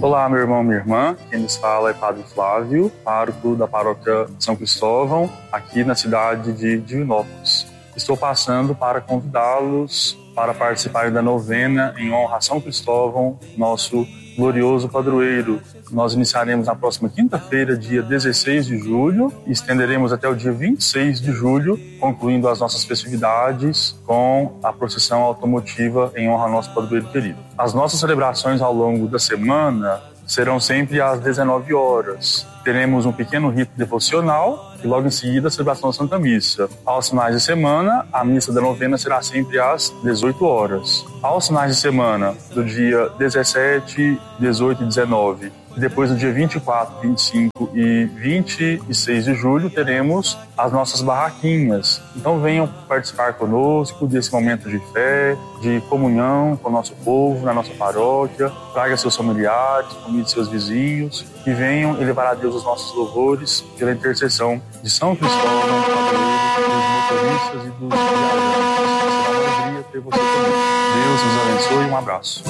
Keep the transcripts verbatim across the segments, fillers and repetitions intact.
Olá, meu irmão, minha irmã. Quem nos fala é Padre Flávio, pároco da paróquia São Cristóvão, aqui na cidade de Divinópolis. Estou passando para convidá-los para participarem da novena em honra a São Cristóvão, nosso glorioso padroeiro. Nós iniciaremos na próxima quinta-feira, dia dezesseis de julho, e estenderemos até o dia vinte e seis de julho, concluindo as nossas festividades com a procissão automotiva em honra ao nosso padroeiro querido. As nossas celebrações ao longo da semana serão sempre às dezenove horas. Teremos um pequeno rito devocional e logo em seguida a celebração da Santa Missa. Aos finais de semana, a missa da novena será sempre às dezoito horas. Aos finais de semana, do dia dezessete, dezoito e dezenove, e depois do dia vinte e quatro, vinte e cinco e vinte e seis de julho, teremos as nossas barraquinhas. Então venham participar conosco desse momento de fé, de comunhão com o nosso povo, na nossa paróquia. Traga seus familiares, convide seus vizinhos e venham elevar a Deus os nossos louvores pela intercessão de São Cristóvão, padroeiro dos motoristas e dos viajantes. Será uma alegria ter você comigo. Deus nos abençoe e um abraço.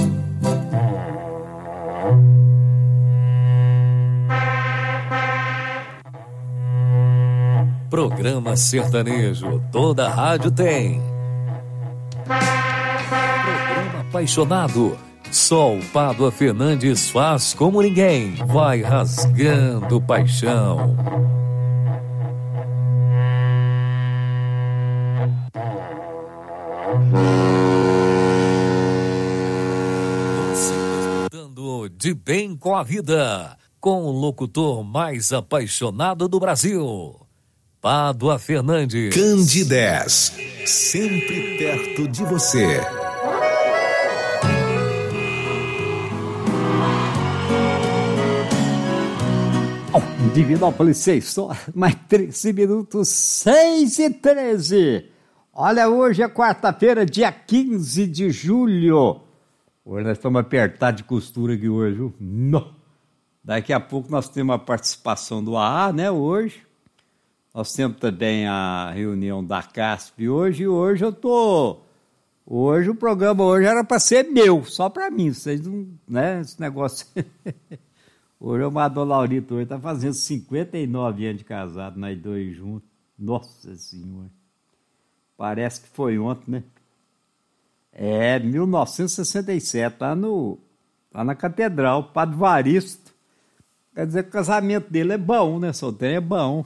Programa sertanejo, toda rádio tem. Programa apaixonado, só o Pádua Fernandes faz como ninguém. Vai rasgando paixão. Você está escutando De Bem com a Vida, com o locutor mais apaixonado do Brasil, Pádua Fernandes. Candidez, sempre perto de você. Oh, Divinópolis, seis horas, mais treze minutos, seis e treze. Olha, hoje é quarta-feira, dia quinze de julho. Hoje nós estamos apertados de costura aqui hoje, viu? Não. Daqui a pouco nós temos a participação do A A, né, hoje. Nós temos também a reunião da C A S P hoje, e hoje eu tô... Hoje o programa hoje era para ser meu, só para mim, vocês não... né, esse negócio... Hoje o Madonna Laurito hoje está fazendo cinquenta e nove anos de casado, nós dois juntos. Nossa Senhora. Parece que foi ontem, né? É, mil novecentos e sessenta e sete, lá, no, lá na Catedral, Padre Varisto. Quer dizer que o casamento dele é bom, né? Solteiro é bom.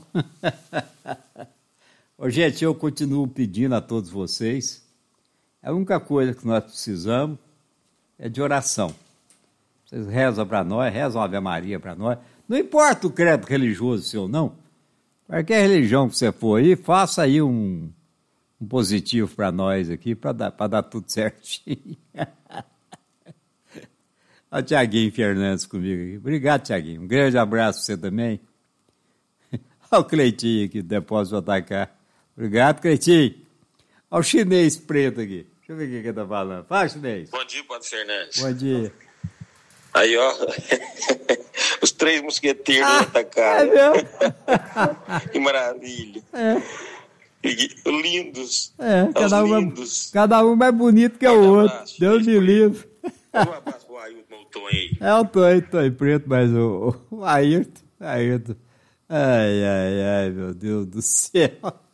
Ô, gente, eu continuo pedindo a todos vocês, a única coisa que nós precisamos é de oração. Vocês rezam para nós, rezam a Ave Maria para nós. Não importa o credo religioso seu, não. Qualquer religião que você for aí, faça aí um, um positivo para nós aqui, para dar, para dar tudo certinho. Olha o Tiaguinho Fernandes comigo aqui. Obrigado, Tiaguinho. Um grande abraço para você também. Olha o Cleitinho aqui do Depósito J K. Obrigado, Cleitinho. Olha o chinês preto aqui. Deixa eu ver o que ele está falando. Fala, chinês. Bom dia, Padre Fernandes. Bom dia. Aí, ó, os três mosqueteiros ah, atacaram. É mesmo? Que maravilha. É. E, lindos. É, cada um, lindos. É, cada um mais bonito que o um outro. Abraço, Deus me livre. Um abraço pro Ailton, o Tom aí. É o Tom aí, Tom aí, preto, mas o, o Ailton, Ailton. Ai, ai, ai, meu Deus do céu.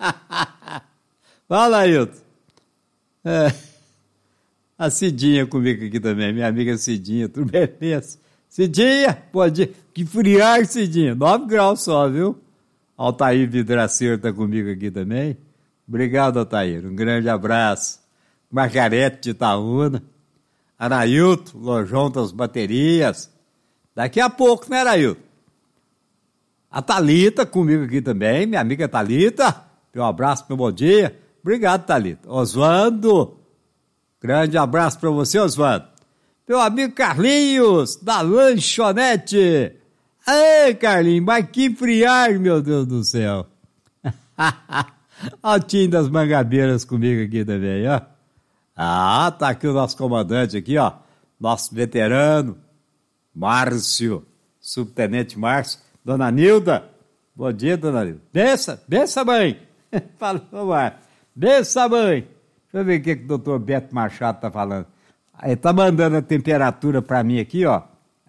Fala, Ailton. É. A Cidinha comigo aqui também, minha amiga Cidinha, tudo beleza? Cidinha, pode que friar, Cidinha, nove graus só, viu? Altair Vidraceiro está comigo aqui também. Obrigado, Altair, um grande abraço. Margarete de Itaúna, Anailton, Lojão das Baterias. Daqui a pouco, né, Anailton? A Thalita comigo aqui também, minha amiga Thalita. Um abraço, meu bom dia. Obrigado, Thalita. Oswaldo. Grande abraço para você, Oswaldo. Meu amigo Carlinhos, da Lanchonete. Ei, Carlinhos, mas que friar, meu Deus do céu. Olha o time das Mangabeiras comigo aqui também, ó. Ah, tá aqui o nosso comandante aqui, ó. Nosso veterano, Márcio, subtenente Márcio. Dona Nilda. Bom dia, dona Nilda. Bença, bença, mãe. Falou, Márcio. Bença, mãe. Deixa eu ver o que, que o doutor Beto Machado está falando. Ele está mandando a temperatura para mim aqui, ó.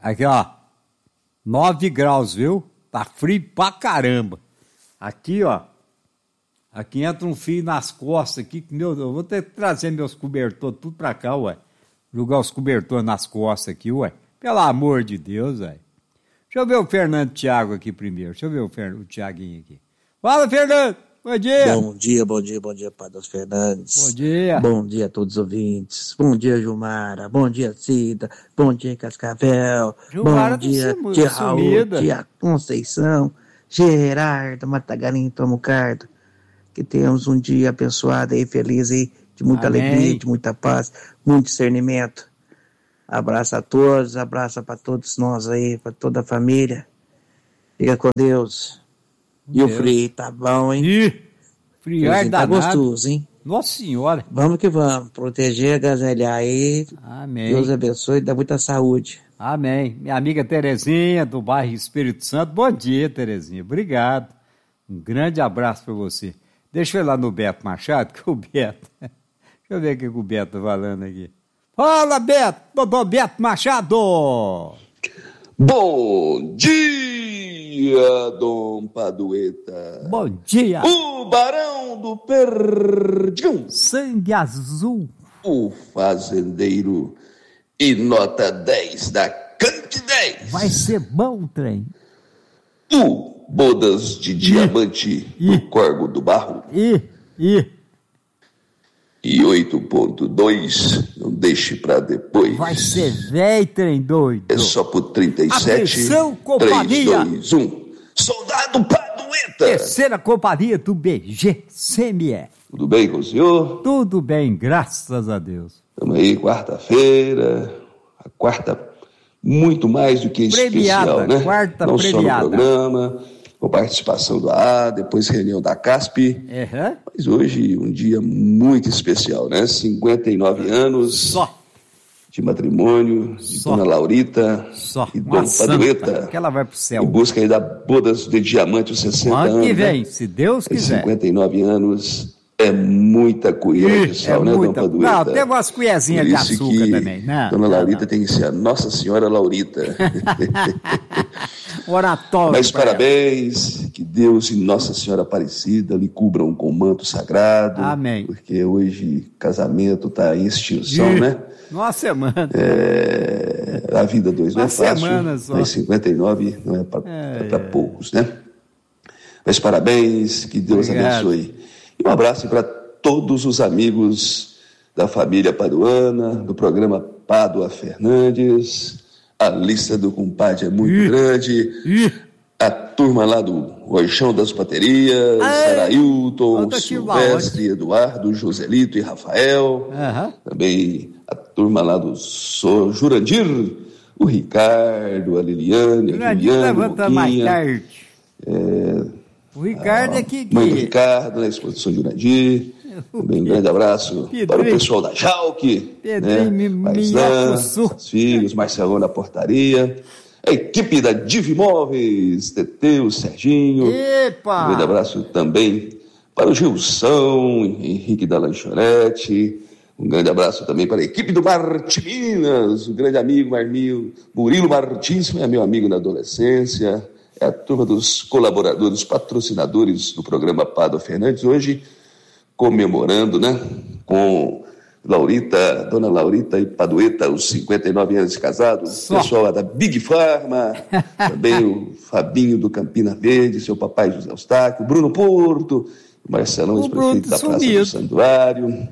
Aqui, ó. nove graus, viu? Tá frio pra caramba. Aqui, ó. Aqui entra um fio nas costas aqui. Meu, eu vou ter que trazer meus cobertores tudo pra cá, ué. Jogar os cobertores nas costas aqui, ué. Pelo amor de Deus, ué. Deixa eu ver o Fernando Thiago aqui primeiro. Deixa eu ver o, Fer... o Thiaguinho aqui. Fala, Fernando! Bom dia! Bom dia, bom dia, bom dia, Padre Fernandes. Bom dia! Bom dia a todos os ouvintes. Bom dia, Gilmara. Bom dia, Cida. Bom dia, Cascavel. Gilmara bom dia, tá tia Raul, sumida. tia Conceição, Gerardo, Matagarim, Tomucardo. Que tenhamos um dia abençoado e feliz aí, de muita Amém. alegria, de muita paz, muito discernimento. Abraço a todos, abraço para todos nós aí, para toda a família. Fica com Deus. E Deus. o frio tá bom, hein? Ih, friar Friozinho tá danado. gostoso, hein? Nossa Senhora. Vamos que vamos. Proteger, agasalhar aí. Amém. Deus abençoe e dá muita saúde. Amém. Minha amiga Terezinha, do bairro Espírito Santo. Bom dia, Terezinha. Obrigado. Um grande abraço para você. Deixa eu ir lá no Beto Machado, que o Beto... Deixa eu ver o que o Beto tá falando aqui. Fala, Beto! Doutor Beto Machado! Bom dia, Dom Padueta. Bom dia! O Barão do Perdigão. Sangue azul. O fazendeiro e nota dez da Cante dez. Vai ser bom, trem. O Bodas de Diamante Ih. do Corgo do Barro. Ih, ih. E oito ponto dois, não deixe pra depois. Vai ser velho, trem doido. É só por trinta e sete, Atenção, companhia. três, dois, um. Soldado Padueta. Terceira companhia do B G C M E. Tudo bem com o senhor? Tudo bem, graças a Deus. Estamos aí, quarta-feira, a quarta muito mais do que Premiada, especial, né? quarta Não premiada. só no programa, com participação do A A, depois reunião da CASP, Uhum. mas hoje um dia muito especial, né? cinquenta e nove anos Só, de matrimônio, de Só. Dona Laurita só. e Uma Dom santa, Padueta, que ela vai pro em céu. busca aí da Bodas de Diamante, os sessenta Ano anos. que né? vem, se Deus Mas quiser. cinquenta e nove anos é muita colher de sal, É né, muita- Dom Padueta? Não, tem umas colherzinhas Por de isso açúcar que também. Não, Dona não, Laurita não. tem que ser a Nossa Senhora Laurita. Oratório. Mas pra ela. parabéns, que Deus e Nossa Senhora Aparecida lhe cubram com manto sagrado. Amém. Porque hoje casamento está em extinção, Ih, né? Uma semana. É, a vida dois não é Uma fácil, semana só. mas cinquenta e nove não é para É. poucos, né? Mas parabéns, que Deus Obrigado. abençoe. E um abraço para todos os amigos da família paduana, do programa Pádua Fernandes. A lista do compadre é muito Ih. grande. Ih, A turma lá do Roixão das Baterias, Ei, Sarailton, conta aqui lá, Silvestre, Eduardo, Joselito e Rafael. Aham. Também a turma lá do So- Jurandir, o Ricardo, a Liliane, a Jurandir Juliana, levanta a mais Moquinha, tarde. O Ricardo é que... mãe do que... Ricardo, na exposição Jurandir. Também um grande abraço Pedrinho. para o pessoal da Jalque, Pedrinho, né? mi- Paisã, Minhacuçu. seus filhos, Marcelão na portaria. A equipe da Div Imóveis, Teteu, Serginho. Um grande Epa! abraço também para o Gilson, Henrique da Lanchonete. Um grande abraço também para a equipe do Martiminas, o grande amigo Marmil, Murilo Martins, é meu amigo na adolescência. É a turma dos colaboradores, patrocinadores do programa Pádua Fernandes. Hoje, comemorando, né, com Laurita, Dona Laurita e Padueta, os cinquenta e nove anos de casado. Só. O pessoal lá da Big Pharma, também o Fabinho do Campina Verde, seu papai José Eustáquio, o Bruno Porto, o Marcelão, O ex-prefeito Bruno da Praça sumido. do Santuário.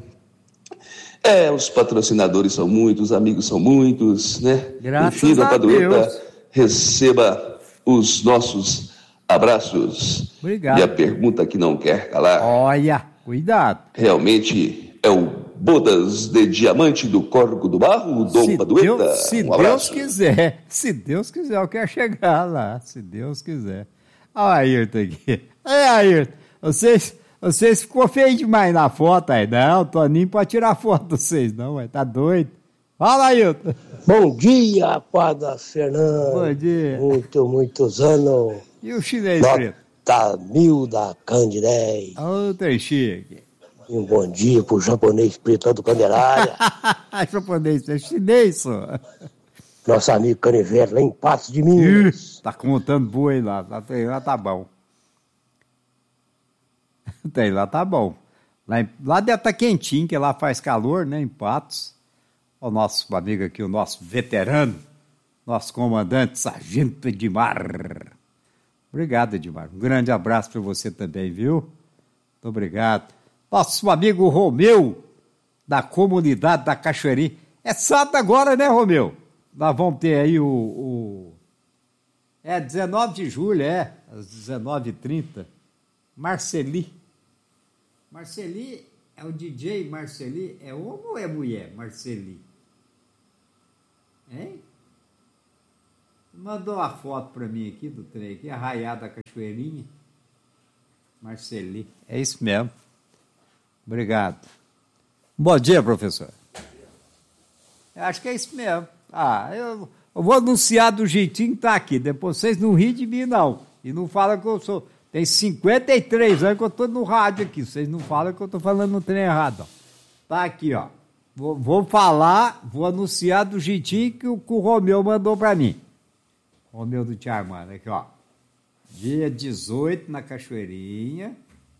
É, os patrocinadores são muitos, os amigos são muitos, né? Graças Enfim, Dona a Padueta, Deus. receba os nossos abraços. Obrigado. E a pergunta que não quer calar, Olha, cuidado. realmente é o Bodas de Diamante do Corgo do Barro, Dom Se Padueta. Deus, se um Deus abraço. quiser, se Deus quiser, eu quero chegar lá, se Deus quiser. Olha o Ayrton aqui. É, Ayrton, vocês, vocês ficou feio demais na foto aí. Não, Toninho pode tirar foto de vocês, não, ué, tá doido. Fala, Ayrton. Bom dia, Padre Fernando. Bom dia. Muito, muitos anos. E o chinês preto? Nota mil da Candidez. Ô, trem chique. E um bom dia pro japonês preto lá do Candelária. Japonês, é chinês, só. Nosso amigo Canivete, lá em Patos de Minas. Ih, tá contando boi lá. Tem lá tá bom. Tem lá tá bom. Lá, em, lá deve tá quentinho, que lá faz calor, né? Em Patos. O nosso amigo aqui, o nosso veterano, nosso comandante, Sargento Edmar. Obrigado, Edmar. Um grande abraço para você também, viu? Muito obrigado. Nosso amigo Romeu, da comunidade da Cachoeirinha. É sábado agora, né, Romeu? Nós vamos ter aí o... o... É dezenove de julho, é. Às dezenove e trinta. Marceli. Marceli é o D J Marceli. É homem ou é mulher, Marceli? Hein? Mandou uma foto para mim aqui do trem aqui, Arraiada da Cachoeirinha. Marceli. É isso mesmo. Obrigado. Bom dia, professor. Eu acho que é isso mesmo. Ah, eu, eu vou anunciar do jeitinho que tá aqui. Depois vocês não riem de mim, não. E não falam que eu sou... Tem cinquenta e três anos que eu tô no rádio aqui. Vocês não falam que eu tô falando no trem errado, ó. Tá aqui, ó. Vou, vou falar, vou anunciar do jeitinho que o, que o Romeu mandou para mim. Romeu do Tiarmano, aqui, ó. Dia dezoito na Cachoeirinha.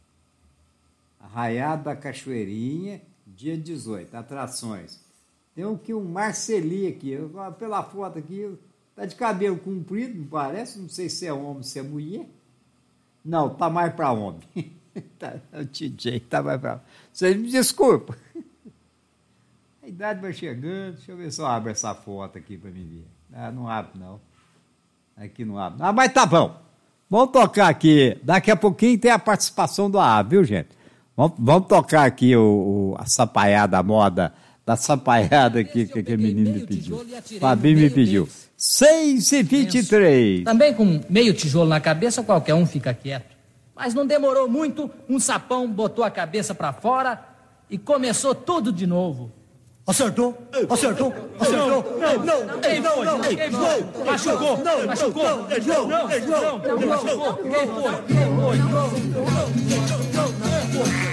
Arraiado da Cachoeirinha, dia dezoito, atrações. Tem aqui um Marceli aqui, pela foto aqui, tá de cabelo comprido, não parece? Não sei se é homem, se é mulher. Não, tá mais para homem. Tá, o T J tá mais para homem. Vocês me desculpam. A idade vai chegando, deixa eu ver se eu abro essa foto aqui para mim ver. Ah, não abre, não. Aqui não abre. Ah, mas tá bom. Vamos tocar aqui. Daqui a pouquinho tem a participação do A A, viu, gente? Vamos, vamos tocar aqui o, o, a sampaiada, a moda da sampaiada aqui que aquele menino me pediu. Fabinho me pediu. seis e vinte e três. Também com meio tijolo na cabeça, qualquer um fica quieto. Mas não demorou muito, um sapão botou a cabeça pra fora e começou tudo de novo. Acertou? Acertou? Acertou? Não, não, não, Quem foi? não, Quem não, foi? Machucou? não, Machucou? não, não, Não, não, não, machucou? Quem foi? Quem foi?